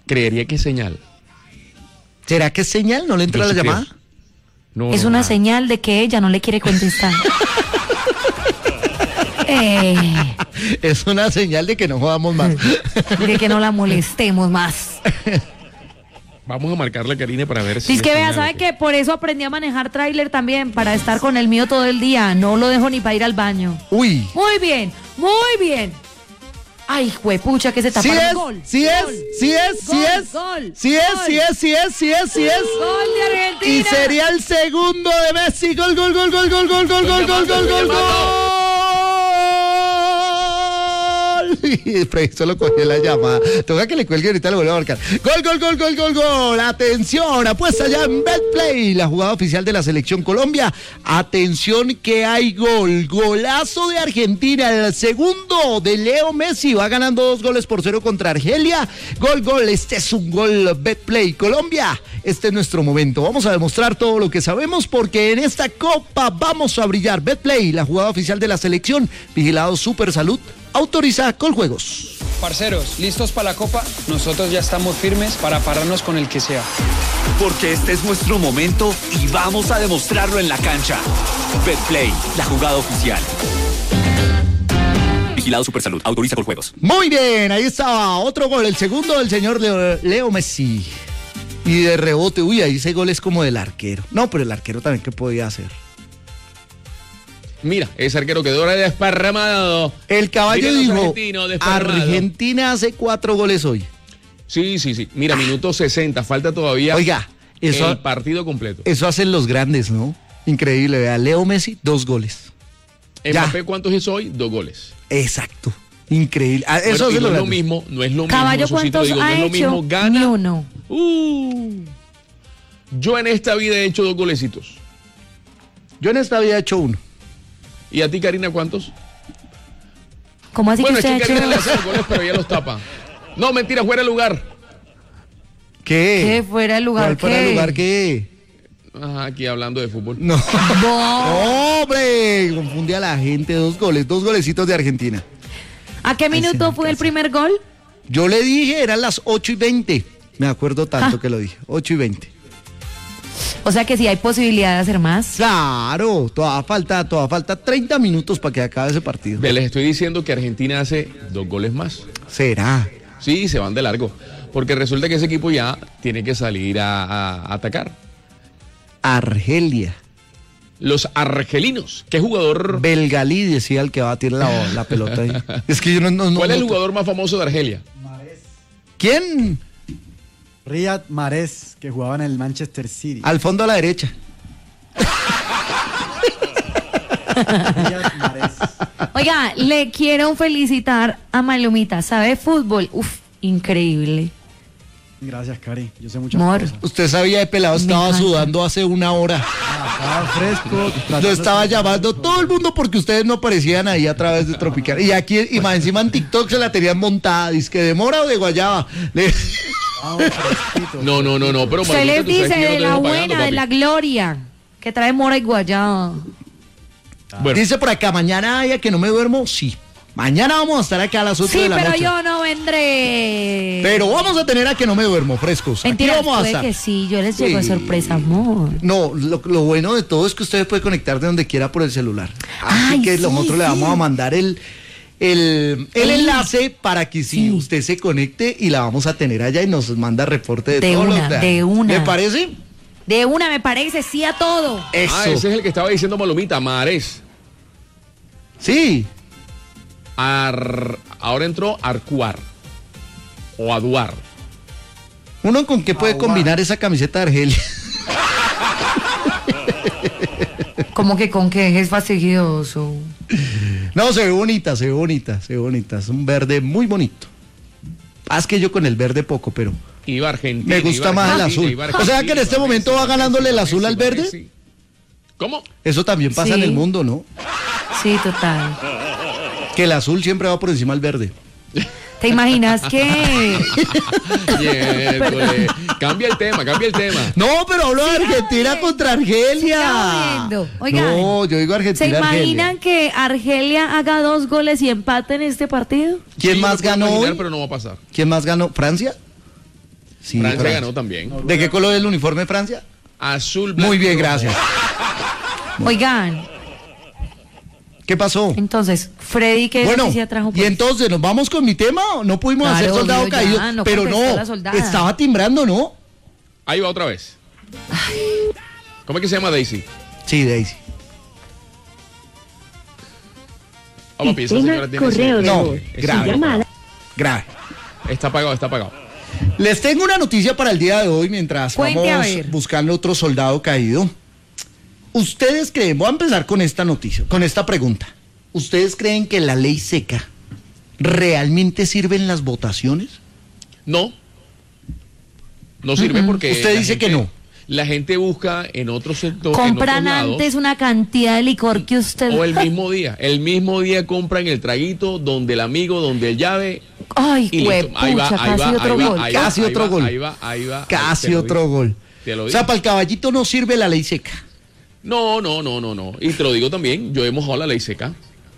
Creería que es señal. ¿Será que es señal? ¿No le entra la llamada? No, es una señal de que ella no le quiere contestar. Es una señal de que no jugamos más. De que no la molestemos más. Vamos a marcarle a Karina para ver si... Es que vea, ¿sabe qué? Por eso aprendí a manejar tráiler también, para estar con el mío todo el día. No lo dejo ni para ir al baño. Uy. Muy bien, muy bien. Ay, juepucha, que se tapa el gol. Sí es. Gol de Argentina. Y sería el segundo de Messi. Gol. Freddy solo cogió la llamada. Toca que le cuelgue ahorita, le vuelvo a marcar. Gol. Atención, apuesta ya en Betplay, la jugada oficial de la Selección Colombia. Atención que hay gol. Golazo de Argentina, el segundo de Leo Messi. Va ganando 2-0 contra Argelia. Gol. Este es un gol Betplay Colombia. Este es nuestro momento. Vamos a demostrar todo lo que sabemos porque en esta copa vamos a brillar. Betplay, la jugada oficial de la selección. Vigilado Super Salud. Autoriza Coljuegos. Parceros, ¿listos para la Copa? Nosotros ya estamos firmes para pararnos con el que sea. Porque este es nuestro momento y vamos a demostrarlo en la cancha. Betplay, la jugada oficial. Vigilado Supersalud, autoriza Coljuegos. Muy bien, ahí estaba otro gol, el segundo del señor Leo Messi. Y de rebote, ahí ese gol es como del arquero. No, pero el arquero también, ¿qué podía hacer? Mira, ese arquero quedó desparramado. El caballo dijo, Argentina hace 4 goles hoy. Sí. Mira, minuto 60, falta todavía el partido completo. Eso hacen los grandes, ¿no? Increíble, vea, Leo Messi, 2 goles. Mbappé, ¿cuántos hizo hoy? 2 goles. Exacto, increíble. Eso bueno, no es lo mismo, no es lo mismo. Caballo, ¿cuántos ha hecho? No es lo mismo, gana. Ni uno. Yo en esta vida he hecho 2 golecitos. Yo en esta vida he hecho 1. ¿Y a ti, Karina, cuántos? ¿Cómo así que usted ha hecho? Karina le hace los goles, pero ella los tapa. No, mentira, fuera de lugar. ¿Qué? ¿Fuera de lugar? ¿Fuera de lugar qué? Ajá, aquí hablando de fútbol. No. ¡Hombre! Confunde a la gente. 2 goles, 2 golecitos de Argentina. ¿A qué minuto fue el primer gol? Yo le dije, eran las 8:20. Me acuerdo tanto que lo dije. 8:20. O sea que sí hay posibilidad de hacer más. Claro, todavía falta 30 minutos para que acabe ese partido. Les estoy diciendo que Argentina hace 2 goles más. ¿Será? Sí, se van de largo. Porque resulta que ese equipo ya tiene que salir a atacar. Argelia. Los argelinos. ¿Qué jugador? Belgalí decía el que va a tirar la pelota ahí. Es que yo no. ¿Cuál es el jugador más famoso de Argelia? Mahrez. ¿Quién? Riyad Mahrez, que jugaba en el Manchester City. Al fondo a la derecha. Riyad Mahrez. Oiga, le quiero felicitar a Malumita. ¿Sabe fútbol? Uf, increíble. Gracias, Cari. Yo sé muchas Amor. cosas. Usted sabía de pelado, estaba sudando hace 1 hora. Estaba fresco. Lo estaba llamando todo el mundo porque ustedes no aparecían ahí a través de Tropical. Y aquí, y más encima en TikTok se la tenían montada. ¿Disque de mora o de guayaba? No, pero usted les dice de la buena, de la gloria, que trae mora y guayaba. Bueno. Dice por acá, mañana haya que no me duermo, sí. Mañana vamos a estar acá a las 8 de la noche. Sí, pero yo no vendré. Pero vamos a tener a que no me duermo, frescos. Mentira, aquí vamos a estar. Que sí, yo les llego de sorpresa, amor. No, lo bueno de todo es que usted puede conectar de donde quiera por el celular. Así que nosotros le vamos a mandar el enlace para que usted se conecte y la vamos a tener allá y nos manda reporte de todos los días. De una. ¿Le parece? De una, me parece, sí a todo. Eso. Ese es el que estaba diciendo Malumita, Mahrez. Sí. Ahora entró Arcuar o Aduar. ¿Uno con qué puede combinar esa camiseta de Argelia? ¿Cómo que con qué? Es fastidioso. No, se ve bonita. Es un verde muy bonito. Es que yo con el verde poco, pero Iba Argentina. me gusta más el azul. O sea que en este momento va ganándole el azul al verde. ¿Cómo? Eso también pasa en el mundo, ¿no? Sí, total. Que el azul siempre va por encima del verde. ¿Te imaginas que...? Cambia el tema. No, pero hablo de Argentina contra Argelia. Oigan, no, yo digo Argentina. ¿Se imaginan que Argelia haga 2 goles y empate en este partido? ¿Quién más ganó hoy? Pero no va a pasar. ¿Quién más ganó? ¿Francia? Sí, Francia ganó también. ¿De qué color es el uniforme de Francia? Azul, blanco. Muy bien, y rojo. gracias. Oigan, ¿Qué pasó? entonces, Freddy, ¿qué Bueno, noticia trajo? y entonces, ¿nos vamos con mi tema? No pudimos Claro, hacer soldado obvio, ya, caído, no pero contestó no, la soldada. estaba timbrando, ¿no? Ahí va otra vez. ¿Cómo es que se llama Daisy? Sí, Daisy. Oh, papi, esa señora tiene correo de No, voz. grave. Su llamada. Grave. Está apagado, está apagado. Les tengo una noticia para el día de hoy mientras Cuente, a vamos ver. buscando otro soldado caído. ¿Ustedes creen, voy a empezar con esta noticia, con esta pregunta. ¿Ustedes creen que la ley seca realmente sirve en las votaciones? No. No sirve porque... Usted la dice que gente- no. La gente busca en otro sector, Compran en otros lados, antes una cantidad de licor que usted... o el mismo día. El mismo día compran el traguito donde el amigo, donde el llave. Ay, Y listo. huepucha, casi otro gol. Casi otro gol. Ahí va. Casi Te lo otro digo. gol. Te lo O digo. sea, para el caballito no sirve la ley seca. No. Y te lo digo también, yo he mojado la ley seca.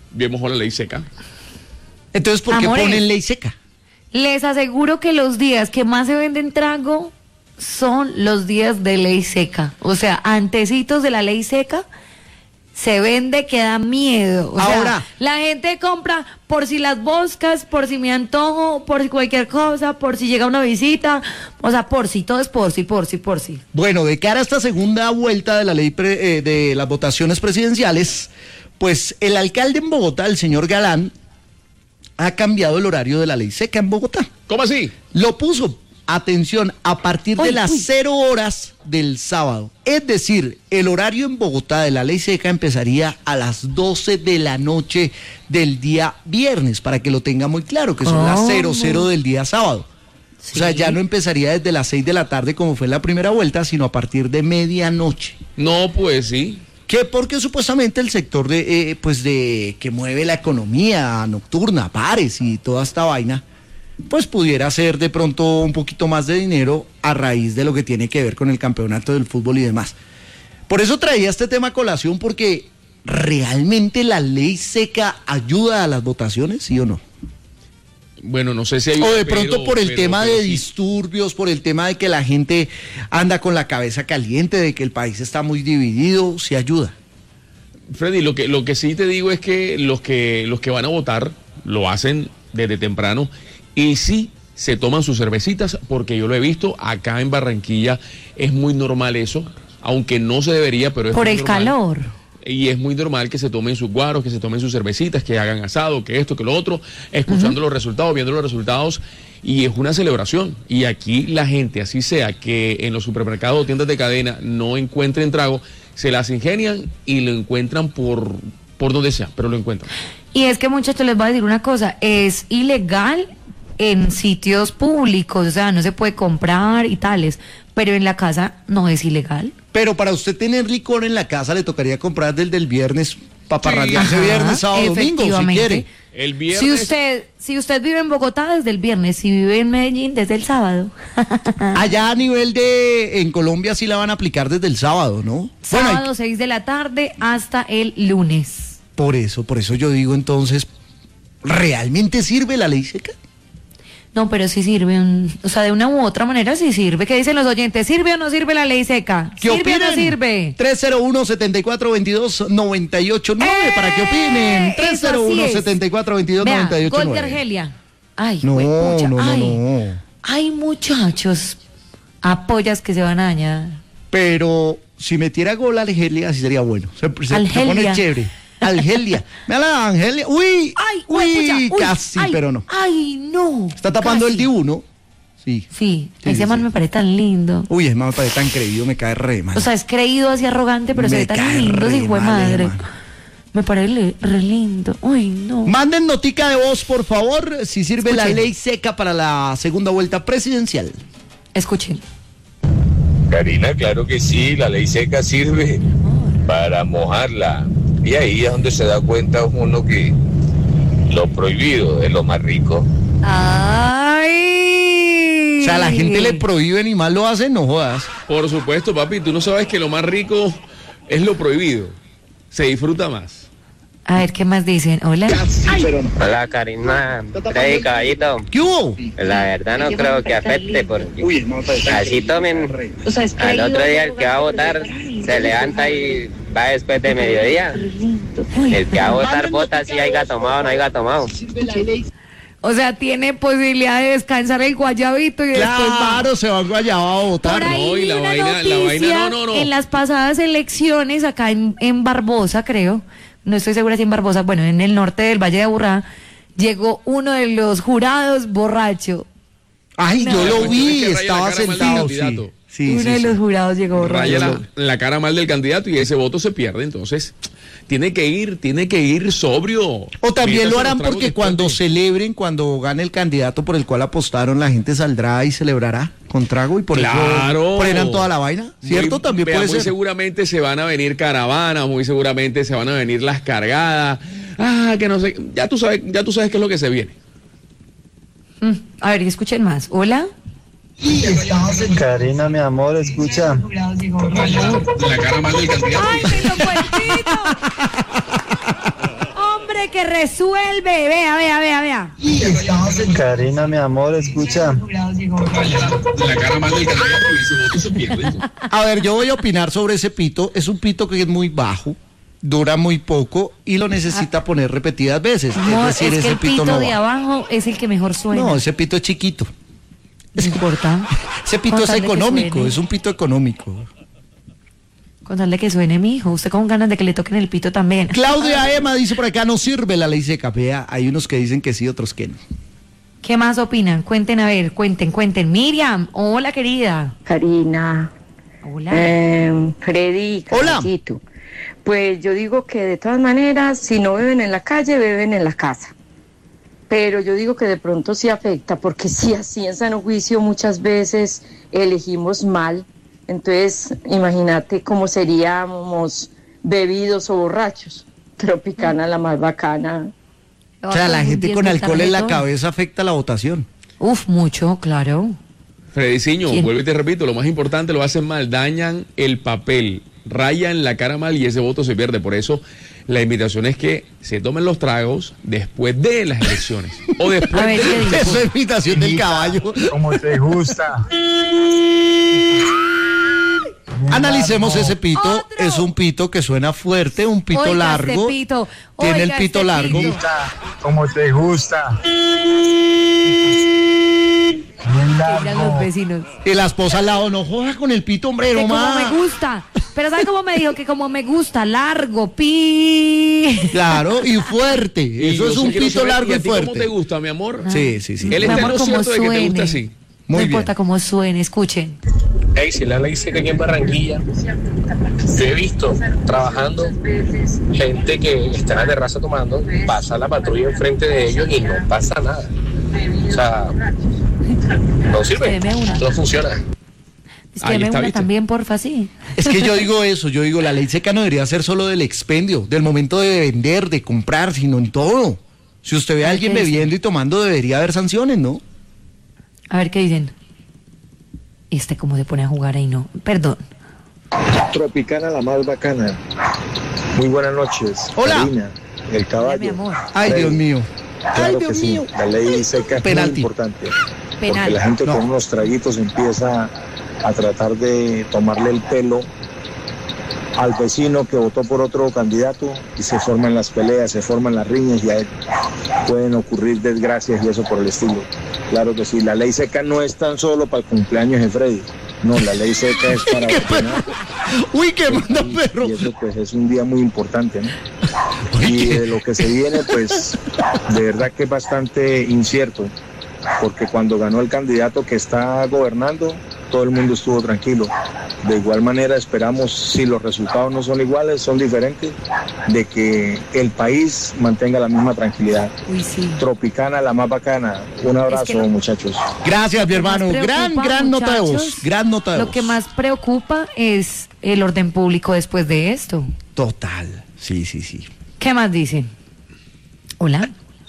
Entonces, ¿por qué Amores. ponen ley seca? Les aseguro que los días que más se venden trago son los días de ley seca. O sea, antecitos de la ley seca se vende que da miedo. O sea, Ahora. la gente compra por si las boscas, por si me antojo, por si cualquier cosa, por si llega una visita. O sea, por si, todo es por si. Bueno, de cara a esta segunda vuelta de la ley de las votaciones presidenciales, pues el alcalde en Bogotá, el señor Galán, ha cambiado el horario de la ley seca en Bogotá. ¿Cómo así? Lo puso, atención, a partir de las 0 horas del sábado. Es decir, el horario en Bogotá de la ley seca empezaría a las 12 de la noche del día viernes, para que lo tenga muy claro, que son las 00 del día sábado. O sea, ya no empezaría desde las 6 de la tarde como fue en la primera vuelta, sino a partir de medianoche. No, pues sí. Que porque supuestamente el sector de que mueve la economía nocturna, bares y toda esta vaina, pues pudiera ser de pronto un poquito más de dinero a raíz de lo que tiene que ver con el campeonato del fútbol y demás. Por eso traía este tema a colación, porque ¿realmente la ley seca ayuda a las votaciones, sí o no? Bueno, no sé si hay... O de pronto por el pero tema de sí. disturbios, por el tema de que la gente anda con la cabeza caliente, de que el país está muy dividido, sí ayuda. Freddy, lo que sí te digo es que los que van a votar lo hacen desde temprano y sí se toman sus cervecitas, porque yo lo he visto acá en Barranquilla, es muy normal eso, aunque no se debería, pero es Por muy el normal. calor. Y es muy normal que se tomen sus guaros, que se tomen sus cervecitas, que hagan asado, que esto, que lo otro, escuchando los resultados, viendo los resultados, y es una celebración. Y aquí la gente, así sea que en los supermercados o tiendas de cadena no encuentren trago, se las ingenian y lo encuentran por donde sea, pero lo encuentran. Y es que, muchachos, les voy a decir una cosa, es ilegal en sitios públicos, o sea, no se puede comprar y tales, pero en la casa no es ilegal. Pero para usted tener licor en la casa le tocaría comprar del viernes para parrandearse Ajá, viernes, sábado, domingo, si efectivamente. quiere. El viernes... Si usted vive en Bogotá, desde el viernes, si vive en Medellín, desde el sábado. Allá a nivel en Colombia sí la van a aplicar desde el sábado, ¿no? Sábado 6 de la tarde hasta el lunes. Por eso yo digo entonces, ¿realmente sirve la ley seca? No, pero sí sirve, o sea, de una u otra manera sí sirve. ¿Qué dicen los oyentes? ¿Sirve o no sirve la ley seca? ¿Qué ¿Sirve opinen? o no sirve? 301-7422-989 para que opinen. Eso así es. 301-7422-989. Vea, gol de Argelia. Ay, No, juepucha, no, ay. no. Ay, muchachos, apoyas que se van a dañar. Pero si metiera gol a Argelia, así sería bueno. Se pone Argelia. chévere. Argelia. Mira la Argelia. Uy, Ay, uy, juepucha, uy, casi, ay, pero no. Ay, no. Está tapando casi. el Dibu, ¿no? Sí. Sí, Sí, ese sí, man sí. me parece tan lindo. Uy, es más, me parece tan creído, me cae re mal. O sea, es creído así arrogante, pero se Me ve tan cae lindo, re hijo de mal, madre. hermano. Me parece re lindo. Uy, no. Manden notica de voz, por favor, si sirve la Escuchen. ley seca para la segunda vuelta presidencial. Escuchen. Karina, claro que sí, la ley seca sirve para mojarla. Y ahí es donde se da cuenta uno que lo prohibido es lo más rico. ¡Ay! O sea, a la gente le prohíben y mal lo hacen, no jodas. Por supuesto, papi, tú no sabes que lo más rico es lo prohibido. Se disfruta más. A ver, ¿qué más dicen? Hola. Hola, Karina. Freddy, caballito. ¿Qué hubo? La verdad no creo que afecte porque así tomen. Al otro día el que va a votar se levanta y va después de mediodía. El que va a votar vota si haya tomado o no haya tomado. O sea, tiene posibilidad de descansar el guayabito y después va. Claro, se va a Guayaba a votar. Por ahí No, y vi la una vaina, noticia no. En las pasadas elecciones, acá en Barbosa, creo, no estoy segura si en Barbosa, bueno, en el norte del Valle de Aburrá, llegó uno de los jurados borracho. Ay, No. yo lo La vi, cuestión es que raya estaba la cara mal del sentado, candidato. sí. Uno de los jurados llegó borracho. Raya la cara mal del candidato y ese voto se pierde, entonces tiene que ir sobrio. O también Métase lo harán los tragos porque después cuando de- celebren, cuando gane el candidato por el cual apostaron, la gente saldrá y celebrará con trago y por Claro. eso frenan toda la vaina, ¿cierto? También vea, puede muy ser. seguramente se van a venir caravanas, muy seguramente se van a venir las cargadas. Que no sé, ya tú sabes qué es lo que se viene. A ver, escuchen más. Hola. Karina, mi amor, escucha. La cara mal del candidato. ¡Ay, me tocó el pito! ¡Hombre, que resuelve! Vea. Karina, mi amor, escucha. La cara mal del candidato y ese voto se pierde. A ver, yo voy a opinar sobre ese pito. Es un pito que es muy bajo, dura muy poco y lo necesita poner repetidas veces. No, es decir, que ese el pito no de va. abajo es el que mejor suena. No, ese pito es chiquito. No importa. Ese pito Con es tal de que económico, suene. es un pito económico. Con tal de que suene, mi hijo. Usted con ganas de que le toquen el pito también. Claudia Emma dice por acá, no sirve la ley seca. Vea, hay unos que dicen que sí, otros que no. ¿Qué más opinan? Cuenten, a ver, cuenten. Miriam, hola, querida. Karina, Hola. Freddy, Hola. caballito. Pues yo digo que de todas maneras, si no beben en la calle, beben en la casa. Pero yo digo que de pronto sí afecta, porque si así en sano juicio muchas veces elegimos mal, entonces imagínate cómo seríamos bebidos o borrachos. Tropicana la más bacana. O sea, la gente con alcohol en la cabeza afecta la votación. Uf, mucho, claro. Frediciño, ¿Quién? vuelvo y te repito, lo más importante lo hacen mal, dañan el papel, rayan la cara mal y ese voto se pierde. Por eso la invitación es que se tomen los tragos después de las elecciones. O después A ver, ¿qué dice? Eso es invitación del caballo. Como te gusta. Analicemos ese pito. Otro. Es un pito que suena fuerte, un pito Oiga, largo. este pito. Tiene Oiga, el pito este largo. pito. Como te gusta. Que dirán los vecinos. Y la esposa al lado, no joda con el pito, hombre, Que no como más. me gusta. Pero ¿sabe cómo me dijo? Que como me gusta, largo, pi. Claro, y fuerte. Y Eso es yo un quiero pito saber, largo ¿y y a ti cómo te fuerte. gusta, mi amor? Sí. Él Mi está en amor, lo como cierto de que te gusta suene. así. Muy no bien. importa cómo suene, escuchen. Hey, si la ley seca aquí en Barranquilla, yo he visto trabajando gente que está en la terraza tomando, pasa la patrulla enfrente de ellos y no pasa nada. O sea, no sirve, Deme una. no funciona. Es Ahí que me está, una ¿viste? también, porfa, sí. Es que yo digo eso, la ley seca no debería ser solo del expendio, del momento de vender, de comprar, sino en todo. Si usted ve a A ver, alguien ¿qué dicen? bebiendo y tomando, debería haber sanciones, ¿no? A ver qué dicen. Cómo se pone a jugar ahí, no. Perdón. Tropicana la más bacana. Muy buenas noches. Hola. Karina, el Hola, caballo. mi amor. Ay, Freddy. Dios mío. Claro Ay, que Dios sí, mío. la ley seca es Penalti. muy importante. Penal. Porque la gente No. con unos traguitos empieza a tratar de tomarle el pelo al vecino que votó por otro candidato y se forman las peleas, se forman las riñas y ahí pueden ocurrir desgracias y eso por el estilo. Claro que sí, la ley seca no es tan solo para el cumpleaños de Freddy. No, la ley seca es para vacunar. Uy, qué manda perro. Y eso pues es un día muy importante, ¿no? Y de lo que se viene, pues de verdad que es bastante incierto, porque cuando ganó el candidato que está gobernando, todo el mundo estuvo tranquilo. De igual manera esperamos, si los resultados no son iguales, son diferentes, de que el país mantenga la misma tranquilidad. Uy, sí. Tropicana, la más bacana. Un abrazo, Es que lo- muchachos. Gracias, mi hermano. Lo que más preocupa, Gran nota de voz. muchachos, Gran nota de Lo voz. que más preocupa es el orden público después de esto. Total. Sí. ¿Qué más dicen? Hola.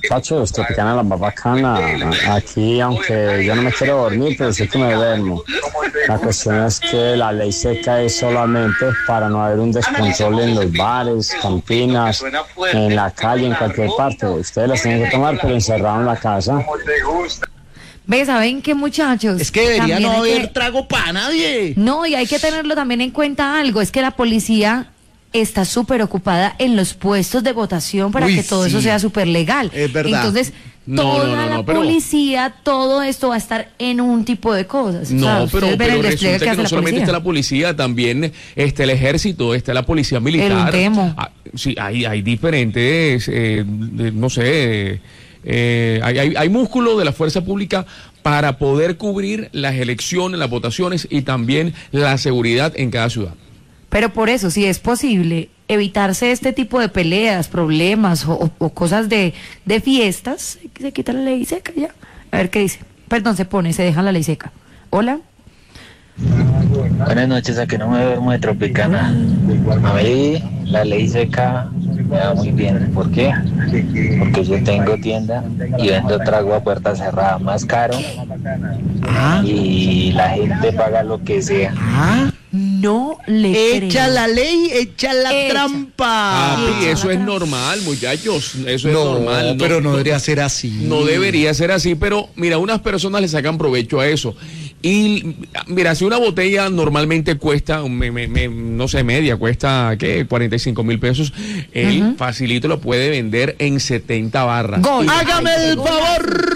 Muchachos, Tropicana la más bacana. Aquí, aunque yo no me quiero dormir, pero sí que me duermo. La cuestión es que la ley seca es solamente para no haber un descontrol en los bares, cantinas, en la calle, en cualquier parte. Ustedes las tienen que tomar, pero encerrado en la casa. ¿Ves? ¿Saben qué, muchachos? Es que debería También no hay haber trago para nadie. No, y hay que tenerlo también en cuenta algo, es que la policía está súper ocupada en los puestos de votación para que todo eso sea súper legal. Es verdad. Entonces, toda la policía, todo esto va a estar en un tipo de cosas. No, pero resulta que no solamente está la policía, también está el ejército, está la policía militar. Sí, hay diferentes, no sé... hay músculo de la fuerza pública para poder cubrir las elecciones, las votaciones y también la seguridad en cada ciudad. Pero por eso, si es posible evitarse este tipo de peleas, problemas o cosas de fiestas, se quita la ley seca ya. A ver qué dice. Perdón, se deja la ley seca. Hola. Buenas noches, a que no me duermo de Tropicana. A mí la ley seca me va muy bien. ¿Por qué? Porque yo tengo tienda y vendo trago a puerta cerrada más caro y la gente paga lo que sea. No le Echa la ley, echa la trampa. Eso es normal, muchachos. Eso es normal. Pero no debería ser así. No debería ser así, pero mira, unas personas le sacan provecho a eso. Y mira, si una botella normalmente cuesta, no sé, media, cuesta, ¿qué? 45,000 pesos, él facilito lo puede vender en 70 barras. ¡Gol! ¡Hágame el favor!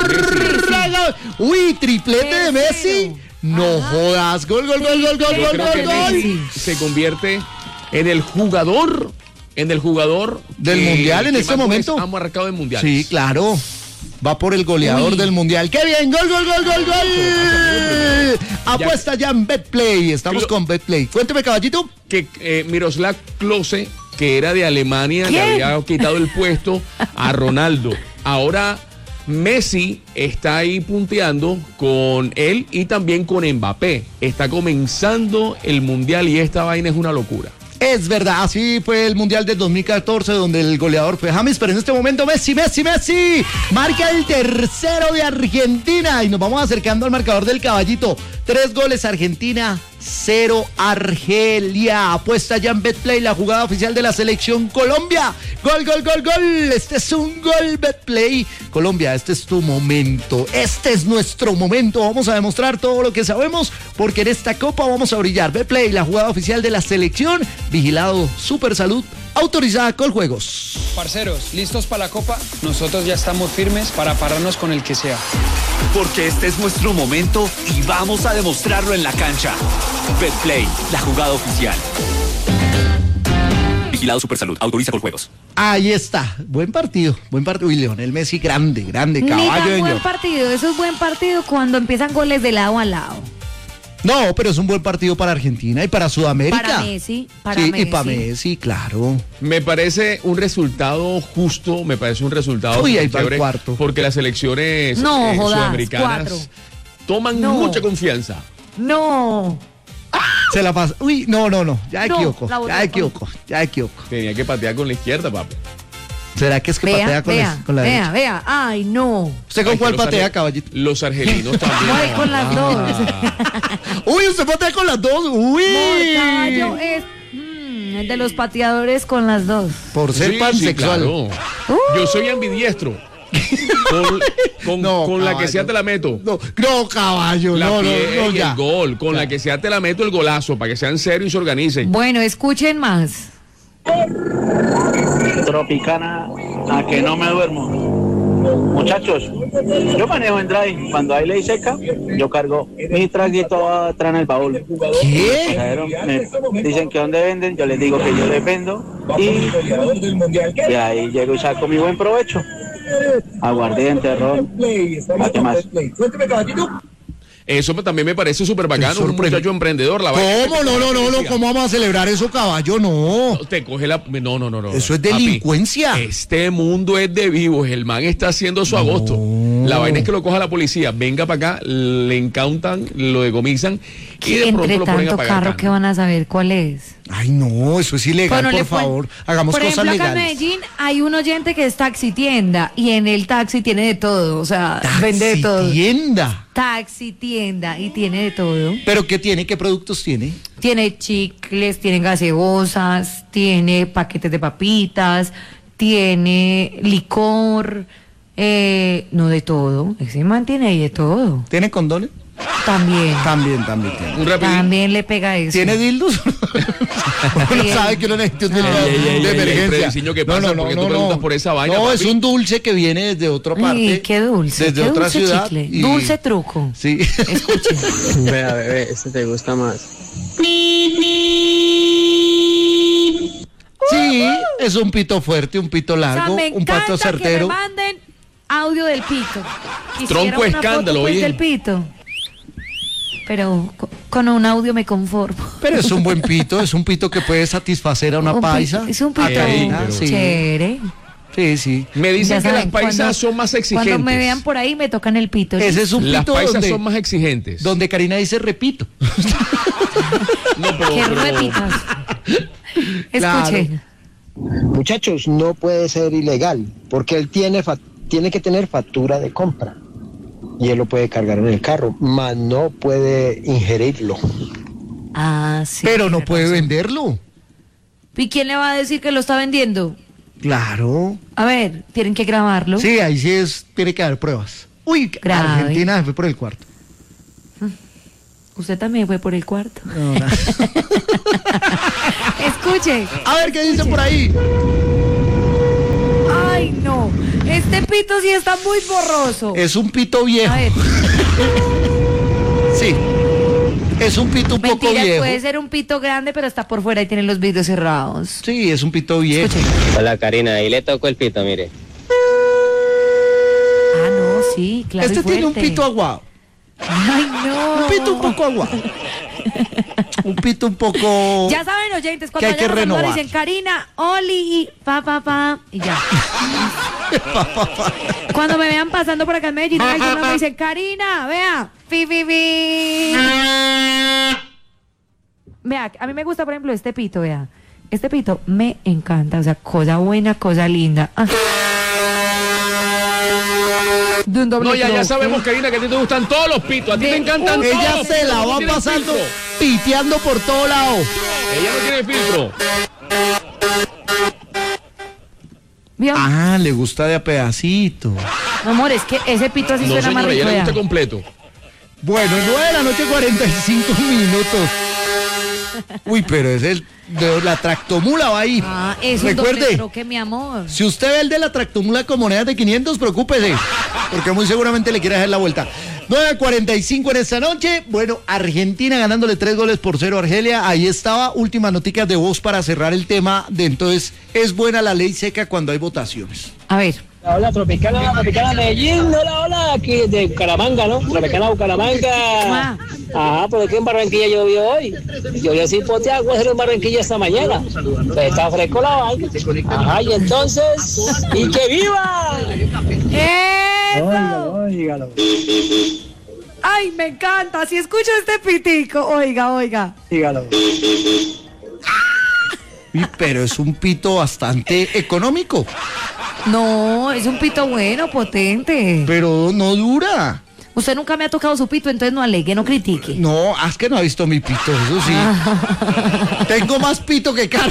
¡Uy, triplete de Messi! No jodas, gol. Messi se convierte en el jugador del mundial en este momento. Ha marcado el mundial. Sí, claro. Va por el goleador del mundial. ¡Qué bien! ¡Gol! Apuesta ya en Betplay. Estamos con Betplay. Cuénteme, caballito. Que Miroslav Klose, que era de Alemania, le había quitado el puesto a Ronaldo. Ahora Messi está ahí punteando con él y también con Mbappé. Está comenzando el mundial y esta vaina es una locura. Es verdad, así fue el Mundial del 2014 donde el goleador fue James, pero en este momento Messi marca el tercero de Argentina y nos vamos acercando al marcador del caballito. 3 goles Argentina, 0 Argelia. Apuesta ya en Betplay, la jugada oficial de la selección Colombia. Gol. Este es un gol, Betplay. Colombia, este es tu momento. Este es nuestro momento. Vamos a demostrar todo lo que sabemos porque en esta copa vamos a brillar. Betplay, la jugada oficial de la selección. Vigilado Super Salud, autorizada Coljuegos. Parceros, ¿listos para la copa? Nosotros ya estamos firmes para pararnos con el que sea. Porque este es nuestro momento y vamos a demostrarlo en la cancha. Betplay, la jugada oficial. Vigilado Supersalud, autoriza Coljuegos. Ahí está, buen partido. Uy, Lionel Messi, grande, caballo. Buen partido, eso es buen partido cuando empiezan goles de lado a lado. No, pero es un buen partido para Argentina y para Sudamérica. Para Messi. Y para Messi, claro. Me parece un resultado justo, chévere, porque las selecciones sudamericanas toman mucha confianza. No. Se la pasa. Uy, no. Ya equivoco. Tenía que patear con la izquierda, papi. ¿Será que es que patea con la derecha? Vea. Ay, no. ¿Usted con cuál patea, caballito? Los argelinos también. Ay, con las dos. Uy, usted patea con las dos. Uy. Caballo es el de los pateadores con las dos. Por ser pansexual. Claro. Yo soy ambidiestro. Con la que sea te la meto. No, caballo. No, ya. El gol. Con la que sea te la meto el golazo, para que sean serios y se organicen. Bueno, escuchen más. Tropicana, a que no me duermo. Muchachos, yo manejo en drive. Cuando hay ley seca, yo cargo mi traguito atrás en el baúl. ¿Qué? Me dicen que dónde venden, yo les digo que yo les vendo y ahí llego y saco mi buen provecho. Aguardiente, ron. ¿A qué más? Eso también me parece súper bacano, un muchacho emprendedor. ¿Cómo? No, ¿cómo vamos a celebrar eso, caballo? No. Te coge la... No. Eso es delincuencia. Papi, este mundo es de vivos, el man está haciendo su agosto. La vaina es que lo coja la policía, venga para acá, le incautan, lo decomisan y de pronto Entre lo ponen a tanto pagar. carro que van a saber cuál es. Ay, no, eso es ilegal, Bueno, por favor. Hagamos por cosas ejemplo, acá en legales. Medellín hay un oyente que es taxi tienda y en el taxi tiene de todo, o sea, vende de todo. Tienda. Taxi tienda y tiene de todo. ¿Pero qué tiene? ¿Qué productos tiene? Tiene chicles, tiene gaseosas, tiene paquetes de papitas, tiene licor, no de todo. Ese man tiene ahí de todo. ¿Tiene condones? También. También tiene. También le pega eso. ¿Tiene dildos? Uno sabe que uno necesita un dildo de emergencia. ¿Por qué tú preguntas por esa vaina, No, papi? es un dulce que viene desde otra parte. Ay, qué dulce. Desde qué otra dulce ciudad. chicle. y- Dulce truco. Sí. Escuchen. Vea, bebé, ese te gusta más. Sí, es un pito fuerte, un pito O sea, largo, me un pato encanta certero. que me manden audio del pito. Quisiera Tronco una escándalo, foto, pues, oye. del pito. Pero con un audio me conformo. Pero es un buen pito, es un pito que puede satisfacer a una Un pi- paisa. es un pito sí. chévere. Sí, sí. Me dicen Ya que las saben, paisas cuando- son más exigentes. Cuando me vean por ahí me tocan el pito. Ese es un Las pito paisas donde, son más exigentes. donde Karina dice repito. No, pero, Qué pero- rueditas. Escuchen. Muchachos, no puede ser ilegal, porque él tiene que tener factura de compra y él lo puede cargar en el carro, mas no puede ingerirlo. Ah, sí. Pero no tiene puede razón. venderlo. ¿Y quién le va a decir que lo está vendiendo? Claro. A ver, tienen que grabarlo. Sí, ahí sí tiene que haber pruebas. Uy, Grave. Argentina se fue por el cuarto. Usted también fue por el cuarto. No, no. Escuche. A ver qué dice por ahí. Ay, no. Este pito sí está muy borroso. Es un pito viejo. A ver, Sí. Es un pito un poco mentira, viejo. puede ser un pito grande, pero está por fuera y tiene los vidrios cerrados. Sí, es un pito viejo. Hola Karina, ahí le toco el pito, mire. Ah, no, sí, claro. Este y tiene un fuerte. pito aguado. Ay, no. Un pito un poco aguado. Un pito un poco. Ya saben, oyentes, Que cuando hay que vayan a saludar, renovar. dicen Karina, Oli y pa, y ya. Cuando me vean pasando por acá en Medellín, me dicen Karina, vea, fi. Vea, a mí me gusta, por ejemplo, este pito, vea. Este pito me encanta, o sea, cosa buena, cosa linda. Ah. De un doble No, ya troque. sabemos, Karina, que a ti te gustan todos los pitos. A ti te encantan todos. Ella los se pitos, la no va tienes pasando filtro. piteando por todo lado. Ella no tiene filtro. ¿Vio? Ah, le gusta de a pedacito. Amor, es que ese pito así No, suena más señora, rico, ella le vea. gusta completo. Bueno, 9 de la noche, 45 minutos. Uy, pero es el de la tractomula va ahí. Ah, es un doble Recuerde, troque, mi amor. si usted ve el de la tractomula con monedas de 500, preocúpese, porque muy seguramente le quiere hacer la vuelta. 9:45 en esta noche. Bueno, Argentina ganándole 3-0 a Argelia. Ahí estaba, últimas noticias de voz para cerrar el tema de entonces, ¿es buena la ley seca cuando hay votaciones? A ver. Hola, Tropicana Medellín, hola, aquí de Bucaramanga, ¿no? Tropicana Bucaramanga. Ajá, pero es que en Barranquilla llovió hoy. Llovió sin pote agua en Barranquilla esta mañana. Pues está fresco la vaina. Ajá, y entonces, ¡y que viva! ¡Eso! Óigalo. Ay, me encanta. Si escucho este pitico, oiga. Dígalo. Uy, pero es un pito bastante económico, No, es un pito bueno, potente. pero no dura. Usted nunca me ha tocado su pito, entonces no alegue, no critique. No, es que no ha visto mi pito, eso sí. Tengo más pito que carro.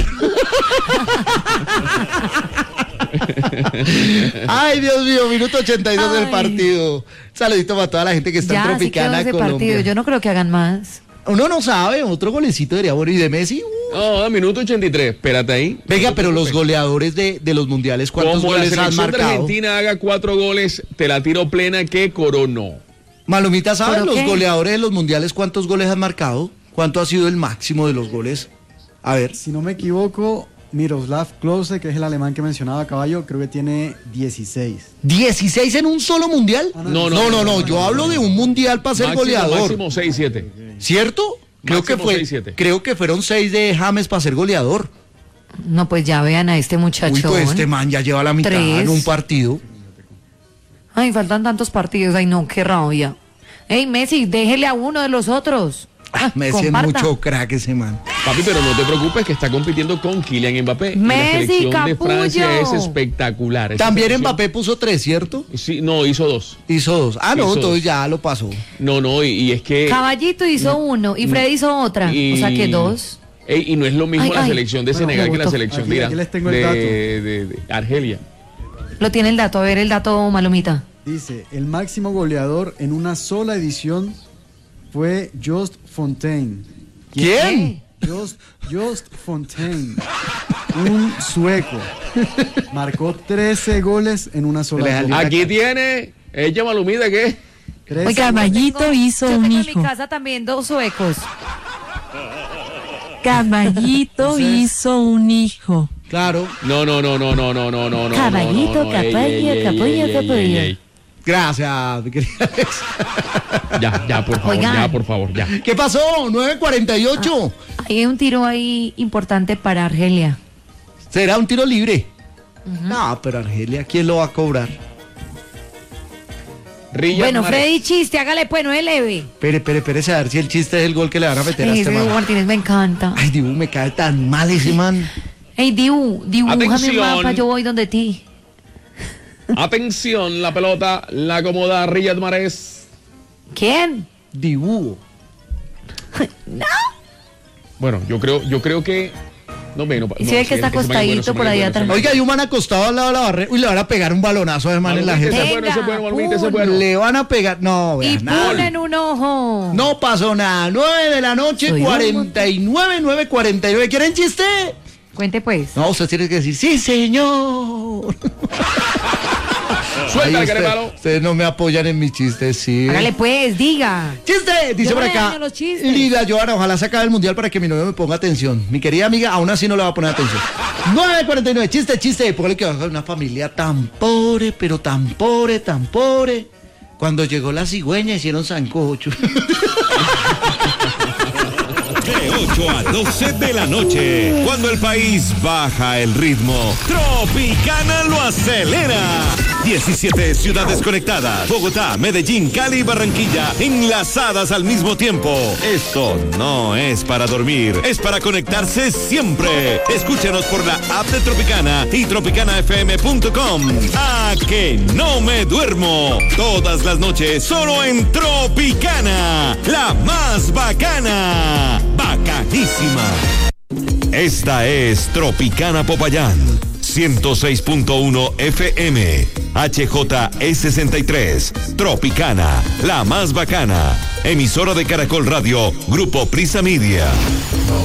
Ay, Dios mío, minuto 82 del Ay. partido. Saludito para toda la gente que está en Ya, así quedó Tropicana, ese Colombia. partido. Yo no creo que hagan más. Uno no sabe, otro golecito debería morir de Messi. No, minuto 83, espérate ahí. Venga, pero los goleadores de los mundiales, ¿cuántos Como la goles han selección de marcado? Argentina haga 4 goles, te la tiro plena que coronó. Malomita, ¿saben ¿Pero los qué? goleadores de los mundiales cuántos goles han marcado? ¿Cuánto ha sido el máximo de los goles? A ver. Si no me equivoco, Miroslav Klose, que es el alemán que mencionaba, Caballo, creo que tiene 16. ¿16 en un solo mundial? No, yo hablo de un mundial para ser goleador. Máximo 6-7. ¿Cierto? Máximo 6-7. Creo que fueron 6 de James para ser goleador. No, pues ya vean a este muchacho. Uy, pues este man ya lleva la mitad en un partido. Ay, faltan tantos partidos. Ay, no, qué rabia. Ey, Messi, déjele a uno de los otros. Messi comparta. es mucho crack ese man. Papi, pero no te preocupes que está compitiendo con Kylian Mbappé. Y Messi, la selección capullo. de Francia es espectacular. Esa También selección- Mbappé puso 3, ¿cierto? Sí, no, hizo 2. Hizo 2. Ah, no, Hizo entonces 2. ya lo pasó. No, y es que... Caballito hizo uno y Freddy hizo otra. O sea que 2. Ey, y no es lo mismo Ay, la ay. selección de Bueno, Senegal me que la gustó. selección Aquí- de Irán. aquí les tengo el dato. De Argelia. Lo tiene el dato. A ver el dato, Malumita. Dice, el máximo goleador en una sola edición fue Just Fontaine. ¿Quién? Just Fontaine, un sueco. Marcó 13 goles en una sola edición. Aquí tiene... Ella Malumita, ¿qué? Tres- Oiga, Caballito hizo Yo un tengo en mi hijo. casa también 2 suecos. Caballito hizo un hijo. Claro. No. Caballito, no, capullo, capullo. Gracias, mi querida Alex. Ya, por favor, Oigan. por favor, ya. ¿Qué pasó? 9:48. Hay un tiro ahí importante para Argelia. ¿Será un tiro libre? No, pero Argelia, ¿quién lo va a cobrar? Riyad Bueno, Mahrez. Freddy, chiste, hágale pues, no es leve. Espere, a ver si el chiste es el gol que le van a meter a Ey, este ese Dibu man. Martínez me encanta. Ay, Dibu, me cae tan mal ese man. Ey, Dibu, dibújame un Atención. mapa, yo voy donde ti. Atención, la pelota la acomoda Riyad Mahrez. ¿Quién? Dibu. Bueno, yo creo que... No, no, Y si ve que está acostadito por ahí atrás. Oiga, hay un man acostado al lado de la barrera. Uy, le van a pegar un balonazo de man en la gente. Le van a pegar. No, Y vea, nada. ponen un ojo. No pasó nada. 9 de la noche, Soy 49, 9:49. ¿Quieren chiste? Cuente pues. No, usted tiene que decir, sí, señor. Suéltale, Ay, Carepalo. ustedes no me apoyan en mis chistes, sí. Hágale pues, diga. ¡Chiste! Dice Yo por no le acá. daño los chistes. Liga Joana, ojalá se acabe el mundial para que mi novio me ponga atención. Mi querida amiga, aún así no le va a poner atención. 9:49, chiste. Póngale que va a una familia tan pobre, pero tan pobre. Cuando llegó la cigüeña hicieron sancocho. De 8 a 12 de la noche, cuando el país baja el ritmo, Tropicana lo acelera. 17 ciudades conectadas, Bogotá, Medellín, Cali y Barranquilla, enlazadas al mismo tiempo. Esto no es para dormir, es para conectarse siempre. Escúchanos por la app de Tropicana y tropicanafm.com. ¡A que no me duermo! Todas las noches, solo en Tropicana, la más bacana. Bacanísima. Esta es Tropicana Popayán, 106.1 FM, HJE63, Tropicana, la más bacana, emisora de Caracol Radio, Grupo Prisa Media.